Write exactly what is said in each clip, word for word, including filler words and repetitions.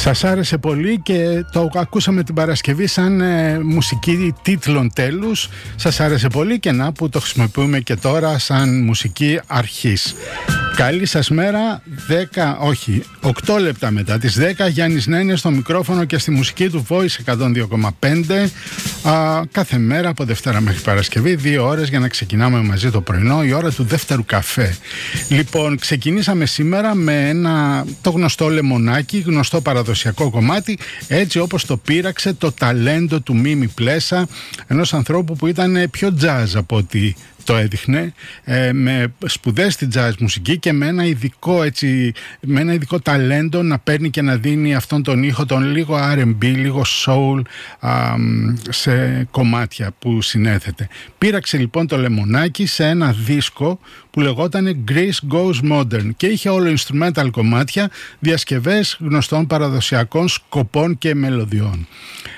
Σας άρεσε πολύ και το ακούσαμε την Παρασκευή σαν ε, μουσική τίτλων τέλους. Σας άρεσε πολύ και να που το χρησιμοποιούμε και τώρα σαν μουσική αρχής. Καλή σας μέρα, δέκα, όχι, οκτώ λεπτά μετά τις δέκα, Γιάννης Νένες στο μικρόφωνο και στη μουσική του Voice εκατόν δύο κόμμα πέντε. Α, κάθε μέρα από Δευτέρα μέχρι Παρασκευή, δύο ώρες για να ξεκινάμε μαζί το πρωινό, η ώρα του δεύτερου καφέ. Λοιπόν, ξεκινήσαμε σήμερα με ένα, το γνωστό λεμονάκι, γνωστό παραδοσιακό κομμάτι, έτσι όπως το πείραξε το ταλέντο του Μίμη Πλέσα, ενός ανθρώπου που ήταν πιο jazz από ότι το έδειχνε, ε, με σπουδές στη jazz μουσική και με ένα ειδικό, έτσι, με ένα ειδικό ταλέντο να παίρνει και να δίνει αυτόν τον ήχο, τον λίγο αρ εντ μπι, λίγο soul α, σε κομμάτια που συνέθετε. Πήραξε λοιπόν το λεμονάκι σε ένα δίσκο που λεγόταν Grace Goes Modern και είχε όλο instrumental κομμάτια, διασκευές γνωστών παραδοσιακών σκοπών και μελωδιών.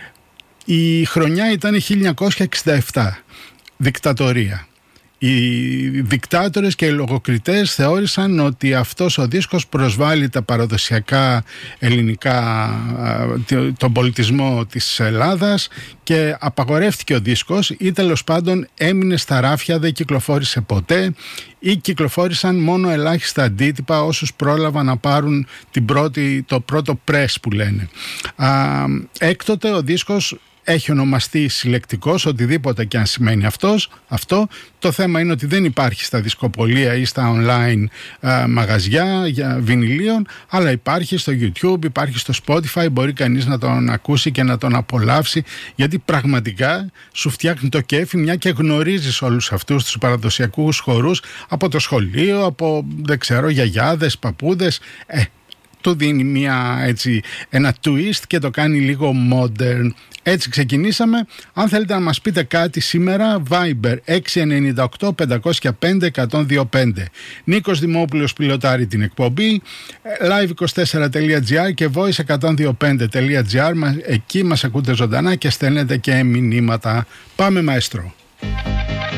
Η χρονιά ήταν χίλια εννιακόσια εξήντα επτά, δικτατορία. Οι δικτάτορες και οι λογοκριτές θεώρησαν ότι αυτός ο δίσκος προσβάλλει τα παραδοσιακά ελληνικά, τον πολιτισμό της Ελλάδας και απαγορεύτηκε ο δίσκος ή τέλος πάντων έμεινε στα ράφια, δεν κυκλοφόρησε ποτέ ή κυκλοφόρησαν μόνο ελάχιστα αντίτυπα όσους πρόλαβαν να πάρουν την πρώτη, το πρώτο press που λένε. Α, έκτοτε ο δίσκος έχει ονομαστεί συλλεκτικός, οτιδήποτε και αν σημαίνει αυτός, αυτό. Το θέμα είναι ότι δεν υπάρχει στα δισκοπολία ή στα online α, μαγαζιά για βινιλίων, αλλά υπάρχει στο YouTube, υπάρχει στο Spotify, μπορεί κανείς να τον ακούσει και να τον απολαύσει, γιατί πραγματικά σου φτιάχνει το κέφι, μια και γνωρίζεις όλους αυτούς τους παραδοσιακούς χορούς από το σχολείο, από δεν ξέρω γιαγιάδες, παππούδες, ε, του δίνει μια, έτσι, ένα twist και το κάνει λίγο modern. Έτσι ξεκινήσαμε. Αν θέλετε να μας πείτε κάτι σήμερα, Viber έξι εννιά οκτώ πεντακόσια πέντε εκατόν δύο πέντε. Νίκος Δημόπουλος πιλοτάρει την εκπομπή, live είκοσι τέσσερα τελεία τζι άρ και voice εκατόν δύο πέντε τελεία τζι άρ. Εκεί μας ακούτε ζωντανά και στέλνετε και μηνύματα. Πάμε μαέστρο.